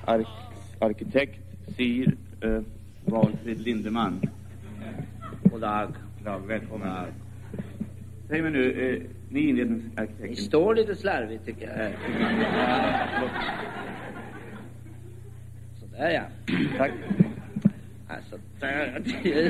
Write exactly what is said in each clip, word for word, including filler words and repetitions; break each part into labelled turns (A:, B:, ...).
A: ark- arkitekt Sir uh, Valfrid Lindeman.
B: God dag.
A: God, välkommen. God. Säg mig nu, uh, ni inredningsarkitekten.
B: Ni står lite slarvigt tycker jag. Sådär ja.
A: Tack.
B: Alltså, där.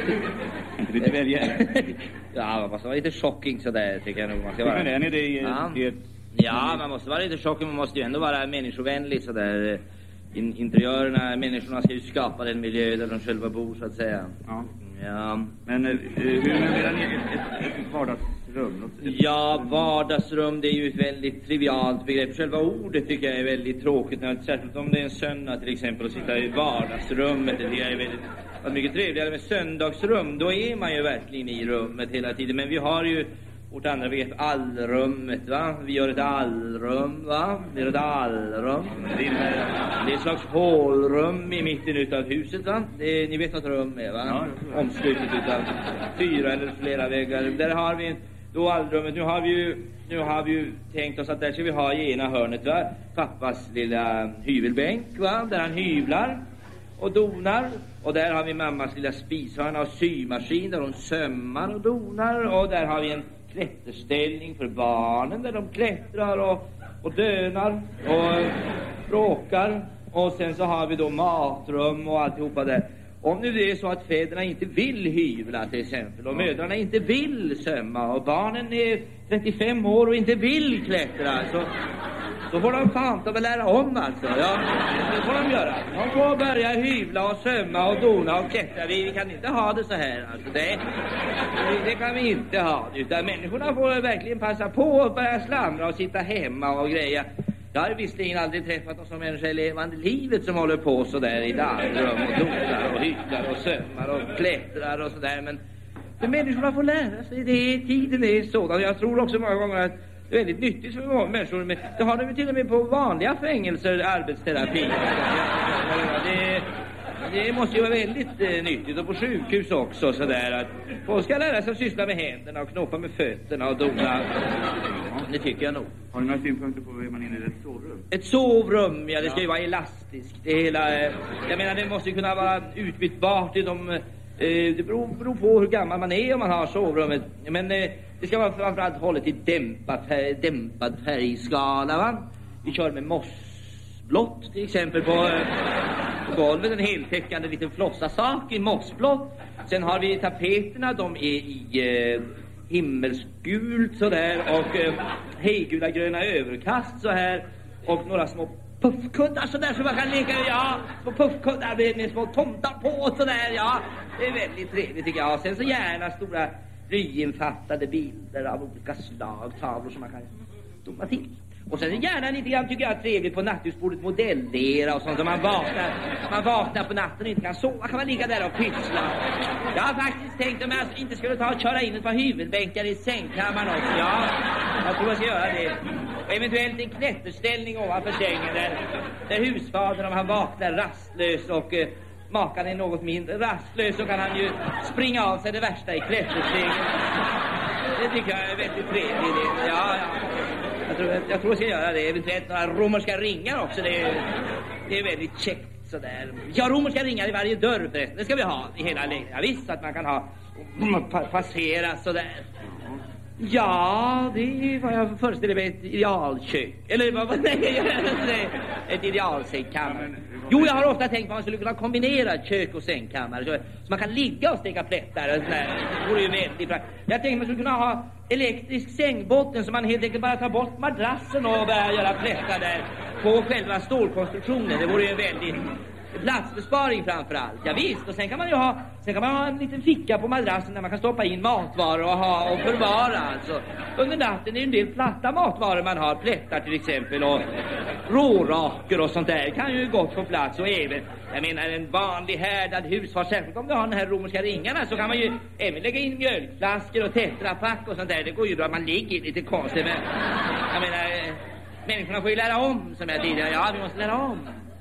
A: Inte lite välja.
B: Ja, man måste vara lite shocking sådär tycker jag nog. Man ska vara.
A: Men är ni det i,
B: ja.
A: i ett...
B: Ja, man måste vara lite shocking. Man måste ju ändå vara människovänlig sådär. In, interiörerna, människorna ska ju skapa den miljö där de själva bor så att säga.
A: Ja.
B: Ja.
A: Men uh, hur menar ni ett, ett, ett vardagsrum? Ett,
B: ja, vardagsrum det är ju ett väldigt trivialt begrepp. Själva ordet tycker jag är väldigt tråkigt. Särskilt om det är en söndag till exempel och sitta i vardagsrummet. Det tycker jag är väldigt att mycket trevligare med söndagsrum. Då är man ju verkligen i rummet hela tiden. Men vi har ju vårt andra begrepp, allrummet, va? Vi gör ett allrum, va? Vi gör ett allrum. Det är ett slags hålrum i mitten utav huset, va? Det är, ni vet vad ett rum är, va?
A: Ja,
B: omslutet utav fyra eller flera väggar. Där har vi då allrummet. Nu har vi ju, nu har vi ju tänkt oss att där ska vi ha i ena hörnet, va? Pappas lilla hyvelbänk, va? Där han hyvlar och donar. Och där har vi mammas lilla spishörna och symaskin där hon sömmar och donar. Och där har vi en klätterställning för barnen där de klättrar och, och dönar och bråkar. Och sen så har vi då matrum och alltihopa där. Om nu det är så att fäderna inte vill hyvla till exempel och mödrarna inte vill sömma och barnen är trettiofem år och inte vill klättra så, så får de fan ta väl lära om alltså. Ja, det får de göra. De får börja hyvla och sömma och dona och klättra. Vi, vi kan inte ha det så här alltså. Det, det kan vi inte ha. Utan människorna får verkligen passa på att börja slamra och sitta hemma och greja. Jag har visserligen aldrig träffat någon som människa i levande livet som håller på så där i dagrum och donar och hycklar och sömmar och klättrar och sådär. Men, men människorna får lära sig det. Tiden är sådan. Jag tror också många gånger att det är väldigt nyttigt för många människor. Men det har de till och med på vanliga fängelser, arbetsterapi. Det, det måste ju vara väldigt eh, nyttigt. Och på sjukhus också sådär. Att folk ska lära sig att syssla med händerna och knoppa med fötterna och dona. Det tycker jag nog.
A: Har ni några synpunkter på hur man inreder ett sovrum?
B: Ett sovrum, ja det ska ju vara elastiskt. Det hela, eh, jag menar det måste ju kunna vara utbytbart i de... Eh, det beror, beror på hur gammal man är om man har sovrummet. Men eh, det ska vara framförallt hållet i dämpad, färg, dämpad färgskala, va? Vi kör med mossblått till exempel på, eh, på golvet. En heltäckande liten flossasak i mossblått. Sen har vi tapeterna, de är i... Eh, himmelsgult sådär och eh, hejgula gröna överkast så här och några små puffkuddar sådär som man kan leka ja, små puffkuddar med, med små tomtar på sådär, ja det är väldigt trevligt tycker jag. Och sen så gärna stora ryinfattade bilder av olika slag, tavlor som man kan doma till. Och sen gärna lite grann tycker jag trevligt på nattduksbordet modellera och sånt som man vaknar man vaknar på natten och inte kan sova kan man ligga där och pyssla. Jag har faktiskt tänkt om jag inte skulle ta och köra in ett par huvudbänkar i sängkammaren också. Ja, jag tror jag ska göra det. Och eventuellt en klätterställning ovanför sängen där, där husfadern om han vaknar rastlös och eh, makan är något mindre rastlös så kan han ju springa av sig det värsta i klätterstegen. Det tycker jag är väldigt trevligt. Ja, ja. Jag tror, jag tror jag ska göra det. Eventuellt några romerska ringar också. Det är, det är väldigt käckt sådär. Ja, romerska ringar i varje dörr förresten. Det ska vi ha i hela lägenheten. Ja, visst att man kan ha pa- passera sådär. Ja, det är vad jag föreställer mig ett idealkök. Eller vad var det? Ett idealsängkammare. Jo, jag har ofta tänkt på att man skulle kunna kombinera kök och sängkammare. Så, så man kan ligga och steka plättar och sådär. Det vore ju väldigt bra. Jag tänkte att man skulle kunna ha elektrisk sängbotten så man helt enkelt bara tar bort madrassen och börjar göra plättar där på själva stålkonstruktionen. Det vore ju väldigt platsbesparing framförallt. Ja visst, och sen kan man ju ha sen kan man ha en liten ficka på madrassen där man kan stoppa in matvaror och ha och förvara alltså. Under natten är det en del platta matvaror man har, plättar till exempel och råraker och sånt där kan ju gott få plats och även jag menar en vanlig härdad husfars, särskilt om du har den här romerska ringarna så kan man ju även lägga in mjölkflaskor och tetrapack och sånt där. Det går ju bra, man ligger lite konstigt men jag menar människorna får ju lära om som jag tidigare. Ja, vi måste lära om.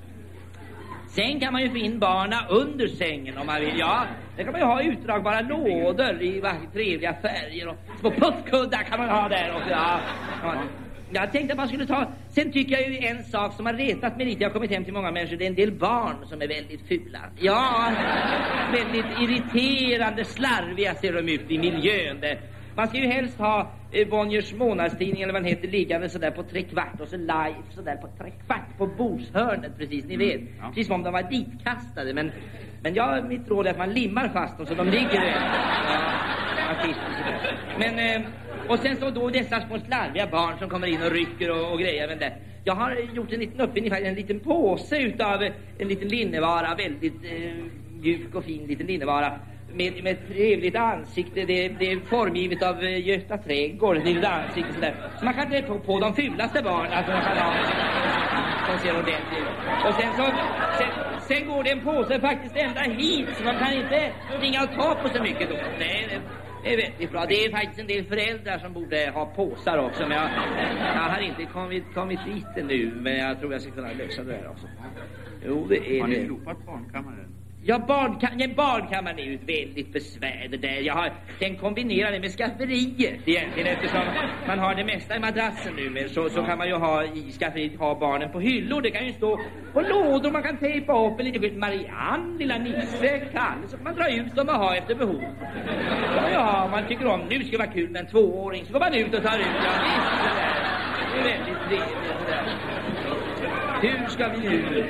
B: Sen kan man ju få in barna under sängen om man vill. Ja, det kan man ju ha utdragbara lådor i trevliga färger och små puffkuddar kan man ha där också. Ja, Jag tänkte att man skulle ta... Sen tycker jag ju en sak som har retat mig lite. Jag har kommit hem till många människor. Det är en del barn som är väldigt fula. Ja, väldigt irriterande, slarviga ser de ut i miljön. Där. Man ska ju helst ha eh, Bonniers månadstidning eller vad den heter liggande sådär på tre kvart och så live sådär på tre kvart på bordshörnet, precis, ni vet. Mm, ja. Precis som om de var ditkastade. Men, men jag, mitt råd är att man limmar fast dem så de ligger där. Ja, artister, men... Eh, Och sen så då dessa små slarviga barn som kommer in och rycker och, och grejer. Men det. Jag har gjort en liten uppfinning, en liten påse utav en liten linnevara, väldigt eh, mjuk och fin liten linnevara. Med, med ett trevligt ansikte, det, det är formgivet av eh, Göta Trädgård, ett litet ansikte sådär. Så man kan dra på, på de fulaste barnen, alltså man kan ha, som ser ordentligt. Och sen så, sen, sen går det en påse faktiskt ända hit, så man kan inte ringa och ta på så mycket då. Nej, det, Det är väldigt bra. Det är faktiskt en del föräldrar som borde ha påsar också. Men jag, jag har inte kommit, kommit dit nu. Men jag tror jag ska kunna lösa det här också. Jo, det är
A: har ni
B: det.
A: slopat barnkammaren?
B: Ja, barnkam- barnkammaren är ju ett väldigt besvär det där. Jag har tänkt kombinera det med skafferiet egentligen. Eftersom man har det mesta i madrassen nu. Men så, så kan man ju ha i skafferiet ha barnen på hyllor. Det kan ju stå på lådor. Man kan tejpa upp en liten Marianne, lilla Nisse, Kalle. Så kan man dra ut dem och ha efter behov. Så ja, man tycker om, nu ska det vara kul med en tvååring. Så går man ut och tar ut. Ja, visst, det där. Det är väldigt trevligt det där. Hur ska vi nu?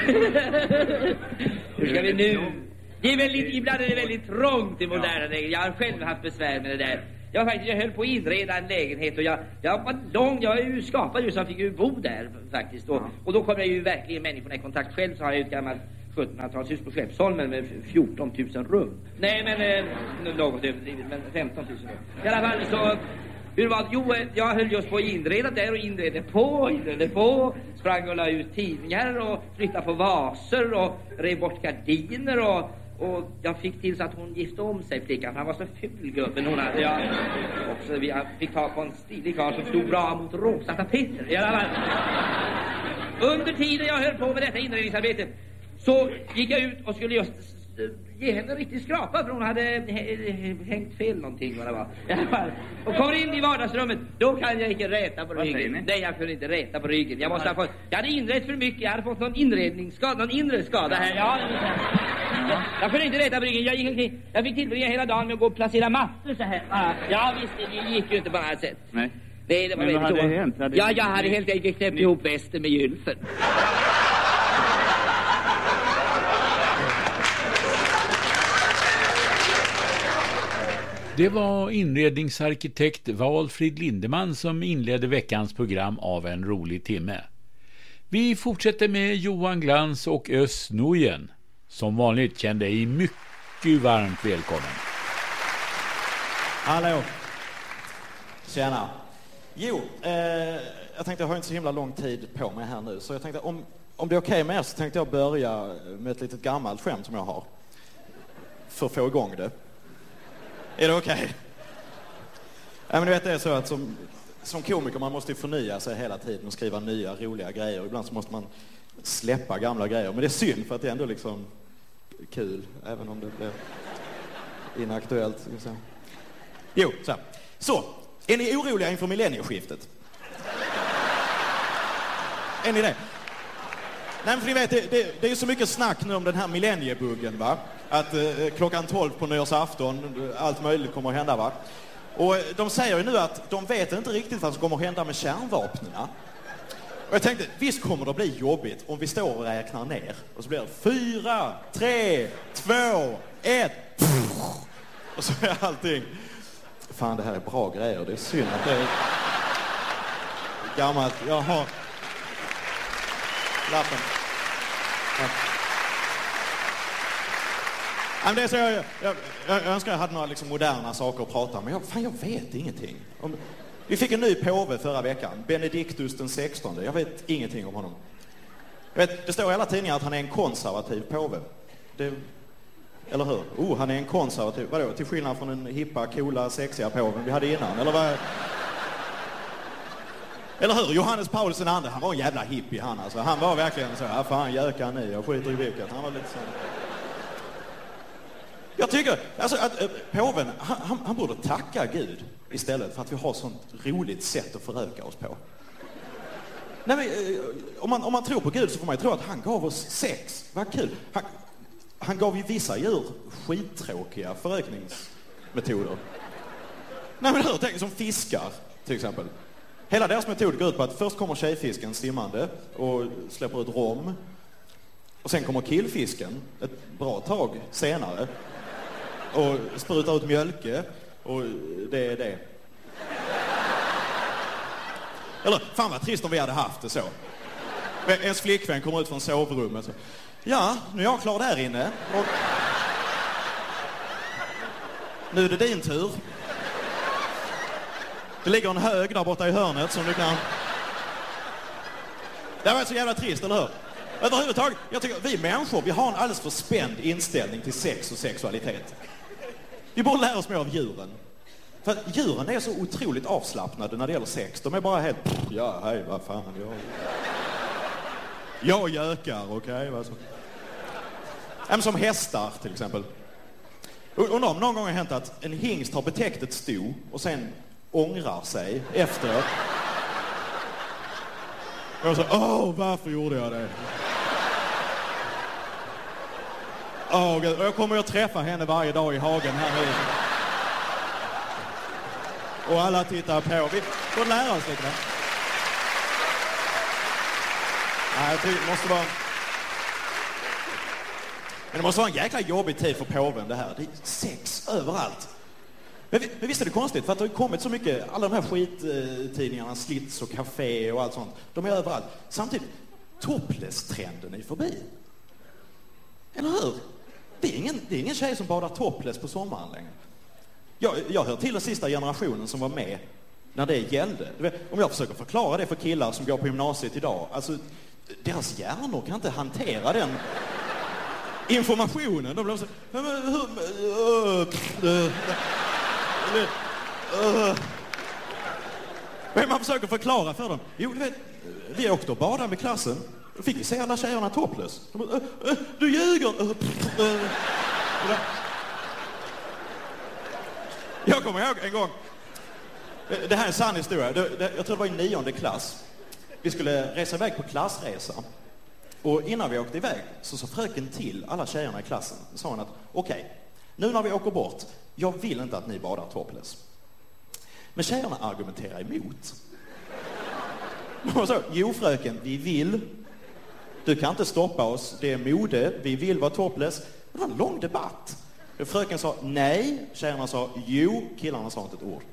B: Hur ska vi nu? Det är väldigt, ibland är det väldigt trångt i moderna lägen. Jag har själv haft besvär med det där. Jag faktiskt, jag höll på att inreda en lägenhet och jag, jag var lång, jag är ju skapad ju så jag fick ju bo där faktiskt. Och, och då kom jag ju verkligen människorna i kontakt själv, så har jag ju ett gammalt sjuttonhundratalshus på Skeppsholmen med fjorton tusen rum. Nej men, eh, något överdrivet, men femton tusen rum. I alla fall så... Hur var det? Jo, jag höll just på att inreda där och inredde på, inredde på. Sprang och la ut tidningar och flyttade på vaser och rev bort gardiner och, och jag fick till så att hon gifte om sig, flickan, för han var så ful gubben. Hon hade jag också, vi fick ta på en stilig karl som stod bra mot rosa tapeter. I alla fall. Under tiden jag höll på med detta inredningsarbete så gick jag ut och skulle just ge henne en riktig skrapa, för hon hade hängt fel någonting vad det var. I alla fall. Och kommer in i vardagsrummet, då kan jag inte räta på ryggen. Nej, jag kunde inte räta på ryggen. Jag måste ha fått, jag hade inrett för mycket, jag hade fått någon inredningsskada, någon inre skada här. Ja, jag, jag kunde inte räta på ryggen. Jag gick omkring, jag fick tillbringa hela dagen med att gå och placera mattor så här. Ja, visst, det gick ju inte på något sätt. Nej. Nej, det var
A: men vad hade hänt?
B: Hade ja, jag hade helt enkelt knäppt ihop västen med gylfen.
C: Det var inredningsarkitekt Valfrid Lindeman som inledde veckans program av En rolig timme. Vi fortsätter med Johan Glans och Özz Nujen. Som vanligt kände dig mycket varmt välkommen.
D: Hallå. Tjena. Jo, eh, jag tänkte jag har inte så himla lång tid på mig här nu. Så jag tänkte om, om det är okej okay med er så tänkte jag börja med ett litet gammalt skämt som jag har. För att få igång det. Är det okej? Okay? Ja, men du vet, det är så att som, som komiker man måste förnya sig hela tiden och skriva nya roliga grejer. Ibland så måste man släppa gamla grejer. Men det är synd för att det är ändå liksom kul, även om det blir inaktuellt. Jo, så här. Så, är ni oroliga inför millennieskiftet? Är ni det? Nej, men för ni vet, det, det, det är så mycket snack nu om den här millenniebuggen, va? Att eh, klockan tolv på nyårsafton, allt möjligt kommer att hända, va? Och de säger ju nu att de vet inte riktigt vad som kommer att hända med kärnvapnena. Och jag tänkte, visst kommer det att bli jobbigt om vi står och räknar ner. Och så blir det fyra, tre, två, ett. Och så är allting. Fan, det här är bra grejer. Det är synd att det är gammalt. Jag har lappen. Ja. Men det är så jag, jag, jag, jag önskar jag hade några liksom moderna saker att prata om. Men jag, fan, jag vet ingenting. Om, vi fick en ny påve förra veckan. Benediktus den sextonde. Jag vet ingenting om honom. Jag vet, det står i alla tidningar att han är en konservativ påve. Det, eller hur? Oh, han är en konservativ. Vadå? Till skillnad från den hippa, coola, sexiga påven vi hade innan. Eller vad? Eller hur? Johannes Paulus den andre, han var en jävla hippie han alltså. Han var verkligen så här, fan gökar ni, jag skiter i vilket. Han var lite så. Jag tycker alltså, att äh, påven, han, han, han borde tacka Gud istället för att vi har sånt roligt sätt att föröka oss på. Nej, men, om, man, om man tror på Gud så får man ju tro att han gav oss sex. Vad kul. Han, han gav ju vissa djur skittråkiga förökningsmetoder. Nej, men hur? Tänk som fiskar, till exempel. Hela deras metod går ut på att först kommer tjejfisken simmande och släpper ut rom. Och sen kommer killfisken ett bra tag senare och sprutar ut mjölke. Och det är det. Eller, fan vad trist om vi hade haft det så. Ens flickvän kommer ut från sovrummet. Så, ja, nu är jag klar där inne. Och nu är det din tur. Det ligger en hög där borta i hörnet som du kan... Det var så jävla trist, eller hur? Överhuvudtaget, jag tycker vi människor, vi har en alldeles för spänd inställning till sex och sexualitet. Vi borde lära oss mer av djuren. För att djuren är så otroligt avslappnade när det gäller sex. De är bara helt... Ja, hej, vad fan, jag... Jag gökar, okej, okay, vad så... Som hästar, till exempel. Undrar om någon gång har hänt att en hingst har betäckt ett sto och sen ångrar sig efteråt. Och så, åh, varför gjorde jag det? Åh, Gud, jag kommer att träffa henne varje dag i hagen här nu. Och alla tittar på. Vi får lära oss lite. Nej, jag tycker det måste vara... Men det måste vara en jäkla jobbig tid för påven det här. Det är sex överallt. Men, men visst är det konstigt, för att det har kommit så mycket, alla de här skittidningarna, Slits och Café och allt sånt, de är överallt. Samtidigt, topless-trenden är förbi. Eller hur? Det är ingen, det är ingen tjej som badar topless på sommaren längre. Jag, jag hör till den sista generationen som var med när det gällde. Du vet, om jag försöker förklara det för killar som går på gymnasiet idag, alltså deras hjärnor kan inte hantera den informationen. De blir så... Men man försöker förklara för dem. Jo, du vet, vi åkte och badade med klassen. Då fick vi se alla tjejerna topless. De bara, äh, äh, du ljuger! Äh, äh. Jag kommer ihåg en gång. Det här är en sann historia. Jag tror det var i nionde klass. Vi skulle resa iväg på klassresa. Och innan vi åkte iväg så sa fröken till alla tjejerna i klassen. Så sa hon att, okej, okay, nu när vi åker bort, jag vill inte att ni badar topless. Men tjejerna argumenterar emot. Och så, jo fröken, vi vill. Du kan inte stoppa oss, det är mode, vi vill vara topless. Det var en lång debatt. Fröken sa nej, tjejerna sa jo, killarna sa inte ett ord.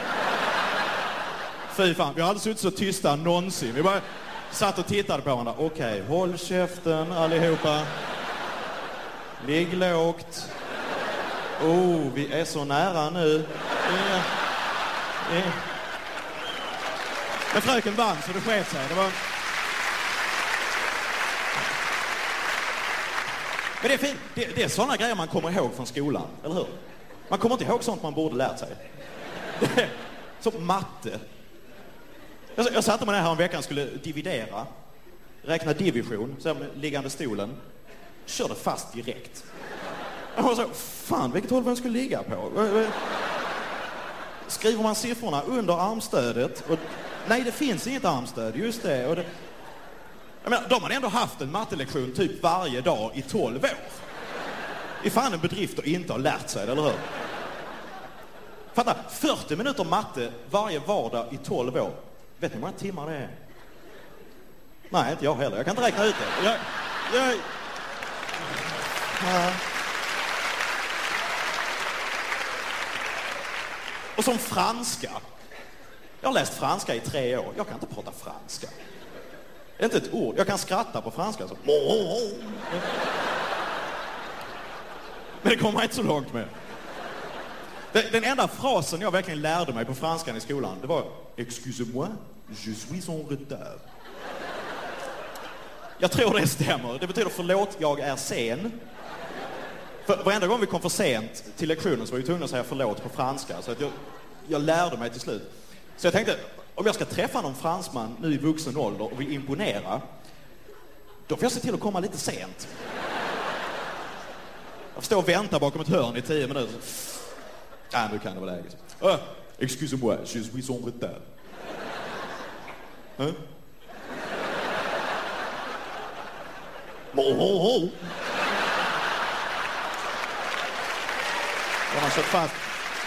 D: Fy fan, vi har aldrig suttit så tysta någonsin. Vi bara satt och tittade på varandra. Okej, okay, håll käften allihopa. Ligg lågt. Oh, vi är så nära nu. Ja. Ja. Men fröken vann så det sket sig. Det var... Men det är fint. Det, det är sådana grejer man kommer ihåg från skolan, eller hur? Man kommer inte ihåg sånt man borde lärt sig. Det är, som matte. Jag, jag satte mig här en veckan och skulle dividera. Räkna division, så här med liggande stolen. Körde fast direkt. Jag var så, fan vilket håll man skulle ligga på. Skriver man siffrorna under armstödet och nej, det finns inget armstöd, just det. Och det jag menar, de har ändå haft en mattelektion typ varje dag i tolv år. Det är fan en bedrift att inte ha lärt sig, eller hur? Fatta, fyrtio minuter matte varje vardag i tolv år. Vet ni hur många timmar det är? Nej, inte jag heller. Jag kan inte räkna ut det. Jag... jag... Ja. Och som franska. Jag har läst franska i tre år. Jag kan inte prata franska. Inte ett ord. Jag kan skratta på franska. Så. Men det kommer inte så långt med. Den enda frasen jag verkligen lärde mig på franskan i skolan, det var excusez-moi, je suis en retard. Jag tror det stämmer. Det betyder förlåt, jag är sen. För varenda gång vi kom för sent till lektionen så var jag tvungen att säga förlåt på franska. Så att jag, jag lärde mig till slut. Så jag tänkte, om jag ska träffa någon fransman nu i vuxen ålder och vill imponera, då får jag se till att komma lite sent. Jag står och väntar bakom ett hörn i tio minuter. Ah, nu kan det vara läget. Uh, excusez-moi, je suis en retard. Huh? Oh, oh, oh. Och han kört fast.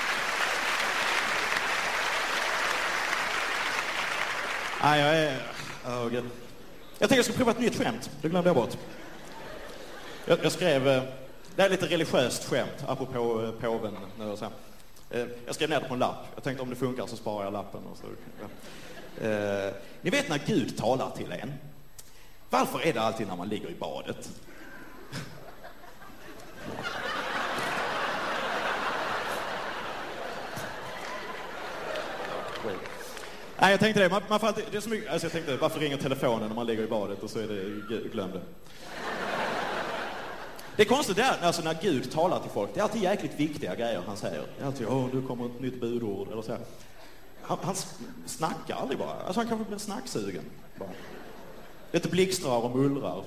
D: Nej, jag är... Oh, God. Jag tänkte jag skulle prova ett nytt skämt. Det glömde jag bort. Jag, jag skrev... Det är lite religiöst skämt, apropå påven. Nu, så. Jag skrev ner det på en lapp. Jag tänkte om det funkar så sparar jag lappen. Och så, ja. eh, ni vet när Gud talar till en. Varför är det alltid när man ligger i badet? Nej, jag tänkte det. Man, man får alltid, det är så mycket, alltså jag tänkte, varför ringer telefonen när man ligger i badet och så är det glömde. Det är konstigt där, alltså när Gud talar till folk. Det är alltid jäkligt viktiga grejer han säger. Det är alltid, åh, nu kommer ett nytt budord eller så här. Han, han snackar aldrig bara. Alltså han kanske blir snacksugen. Bara. Lite blixtrar och mullrar.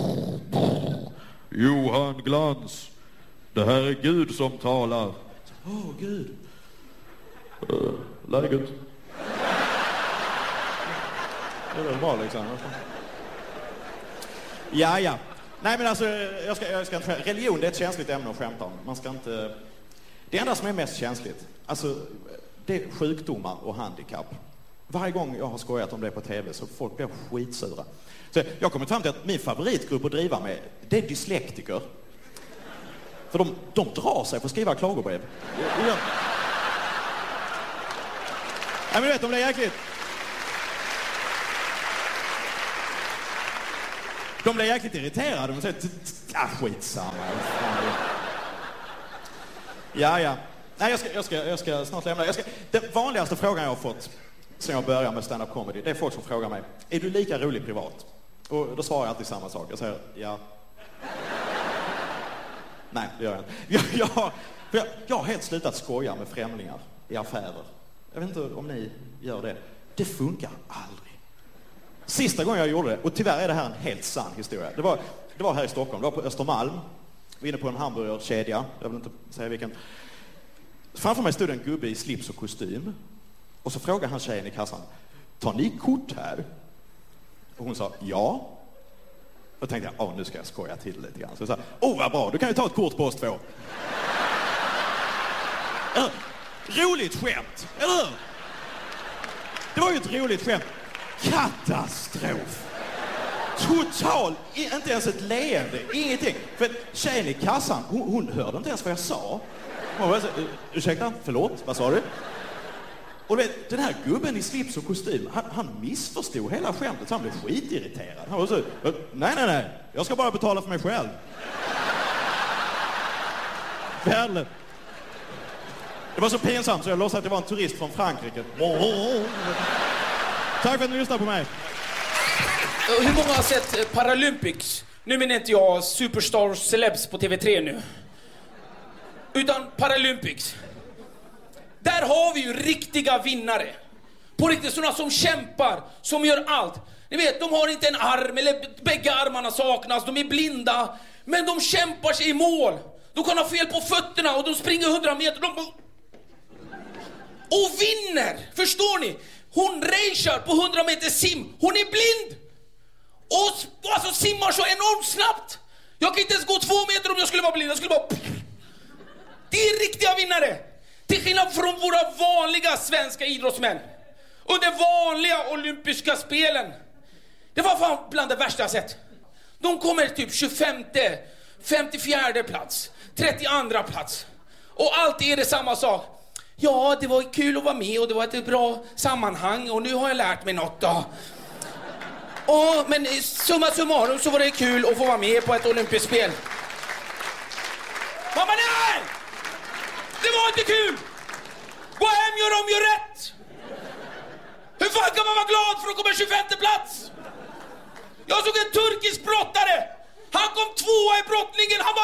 D: Johan Glans. Det här är Gud som talar. Åh, oh, Gud. Uh, läget. Det är väl bra liksom. Ja, ja. Nej, men alltså, jag ska, jag ska inte... Religion, det är ett känsligt ämne att skämta om. Man ska inte... Det enda som är mest känsligt, alltså, det är sjukdomar och handikapp. Varje gång jag har skojat om det på tv så folk blir skitsura. Så jag kommer fram till att min favoritgrupp att driva med, det är dyslektiker. För de, de drar sig för att skriva klagobrev. Ja. Nej, men du vet, de blir jäkligt... De blir jäkligt irriterade. De säger, ah, skitsamma. Ja, ja. Nej, jag ska, jag ska, jag ska snart lämna. Jag ska, den vanligaste frågan jag har fått sen jag började med stand-up comedy, det är folk som frågar mig, är du lika rolig privat? Och då svarar jag alltid samma sak. Jag säger, ja. Nej, det gör jag inte. Jag, jag, jag, jag har helt slutat skoja med främlingar i affärer. Jag vet inte om ni gör det. Det funkar aldrig. Sista gången jag gjorde det, och tyvärr är det här en helt sann historia. Det var, det var här i Stockholm, det var på Östermalm. Vi var inne på en hamburgerkedja, jag vill inte säga vilken. Framför mig stod en gubbe i slips och kostym. Och så frågade han tjejen i kassan, tar ni kort här? Och hon sa, ja. Och tänkte jag, åh, nu ska jag skoja till lite grann. Så jag sa, åh vad bra, du kan ju ta ett kort på oss två. Eller, roligt skämt, eller hur? Det var ju ett roligt skämt. Katastrof. Total, inte ens ett leende, ingenting. För tjejen i kassan, hon, hon hörde inte ens vad jag sa. Hon var så, ursäkta, förlåt, vad sa du? Och du vet, den här gubben i slips och kostym, han, han missförstod hela skämtet så han blev skitirriterad. Han var så, nej, nej, nej, jag ska bara betala för mig själv. Väl. Det var så pinsamt så jag låtsades att det var en turist från Frankrike. Tack för att ni lyssnar på mig.
E: Hur många har sett Paralympics? Nu menar inte jag Superstars Celebs på T V tre nu. Utan Paralympics. Där har vi ju riktiga vinnare. På riktigt, sådana som kämpar, som gör allt. Ni vet, de har inte en arm eller bägge armarna saknas, de är blinda. Men de kämpar sig i mål. De kan ha fel på fötterna och de springer hundra meter. De... Och vinner, förstår ni? Hon racear på hundra meter sim. Hon är blind. Och alltså simmar så enormt snabbt. Jag kan inte ens gå två meter om jag skulle vara blind. Jag skulle bara... Det är riktiga vinnare. Till skillnad från våra vanliga svenska idrottsmän. Under vanliga olympiska spelen. Det var fan bland det värsta jag sett. De kommer typ tjugofemte, femtiofjärde plats, trettioandra plats. Och alltid är det samma sak. Ja, det var kul att vara med och det var ett bra sammanhang och nu har jag lärt mig något då. Och, men summa summarum så var det kul att få vara med på ett olympiskt spel. Mamma, nej! Det var inte kul! Gå hem, gör om, gör rätt! Hur fan kan man vara glad för att komma tjugofemte plats? Jag såg en turkisk brottare. Han kom tvåa i brottningen. Han var...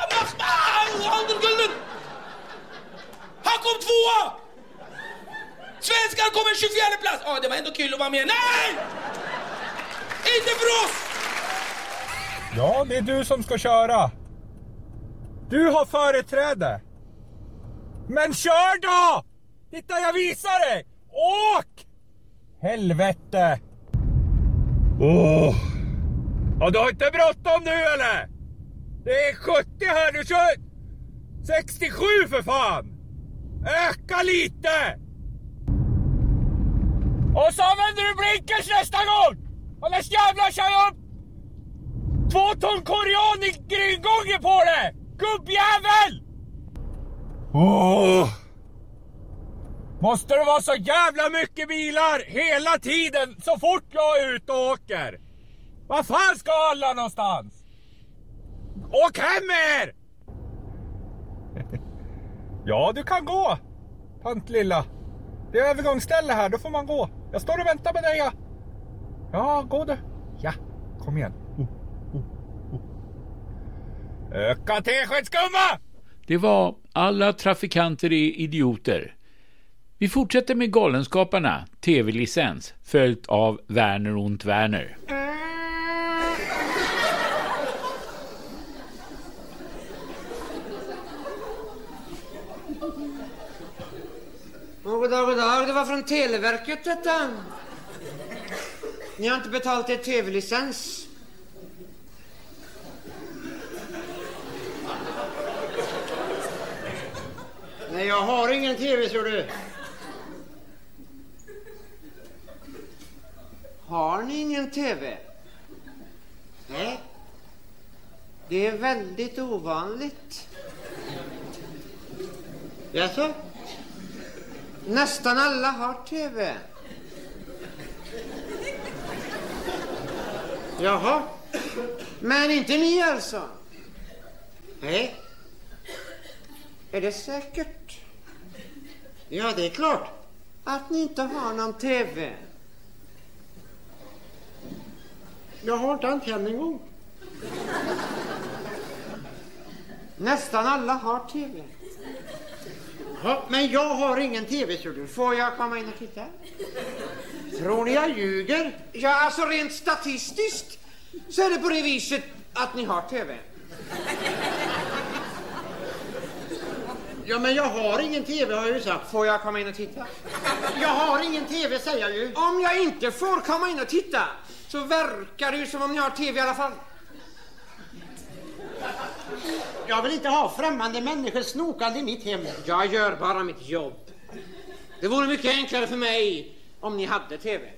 E: Han kom tvåa! Svenskar kommer tjugofjärde plats. Ja, det var ändå kul att vara med. Nej! Inte för oss!
F: Ja, det är du som ska köra. Du har företräde. Men kör då! Titta, jag visar dig! Åk! Helvete! Åh! Ja, du har inte bråttom nu eller? Det är sjuttio här, du kör sextiosju för fan! Öka lite! Och så använder du blinkers nästa gång! Annars jävlar kör jag upp två ton korean i gryngången på det! Gubbjävel! Åh! Måste det vara så jävla mycket bilar hela tiden så fort jag är ute och åker? Vad fan ska alla någonstans? Åk hem med er! Ja, du kan gå, tant lilla. Det är övergångsställe här, då får man gå. Jag står och väntar med dig, ja. Ja, gå du. Ja, kom igen. Oh, oh, oh. Öka teskedskumma!
C: Det var Alla trafikanter är idioter. Vi fortsätter med Galenskaparna, tv-licens, följt av Werner und Werner.
G: Oh, god dag, god dag. Det var från Televerket detta. Ni har inte betalt er tv-licens. Nej, jag har ingen tv, tror du. Har ni ingen tv? Nej. Det är väldigt ovanligt. Jaså? Nästan alla har tv. Jaha. Men inte ni alltså? Nej. Är det säkert? Ja, det är klart att ni inte har någon tv. Jag har inte antenn en gång. Nästan alla har tv. Ja, men jag har ingen tv, så du. Får jag komma in och titta? Tror ni jag ljuger? Ja, alltså rent statistiskt så är det på det viset att ni har tv. Ja, men jag har ingen tv, har jag ju sagt. Får jag komma in och titta? Jag har ingen tv, säger jag ju. Om jag inte får komma in och titta så verkar det ju som om ni har tv i alla fall. Jag vill inte ha främmande människor snokande i mitt hem. Jag gör bara mitt jobb. Det vore mycket enklare för mig om ni hade tv.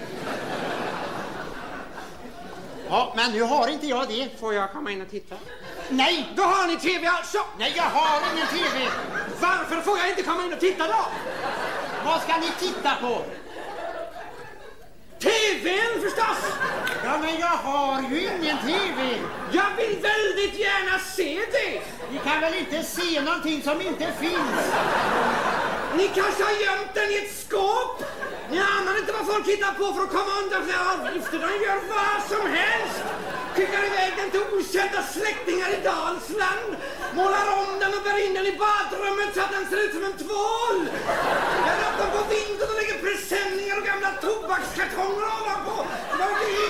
G: Ja, men nu har inte jag det. Får jag komma in och titta? Nej, då har ni tv alltså. Nej, jag har ingen tv. Varför får jag inte komma in och titta då? Vad ska ni titta på? TVn förstås! Ja, men jag har ju ingen tv. Jag vill väldigt gärna se det. Ni kan väl inte se någonting som inte finns? Ni kanske har gömt den i ett skåp. Ni anar inte vad folk hittar på för att komma undan flera avgifter. De gör vad som helst. Skickar iväg den till okända släktingar i Dalsland. Målar om den och bär in den i badrummet så att den ser ut som en tvål. Gör upp den på vinden och lägger presenningar och gamla tobakskartonger ovanpå. De är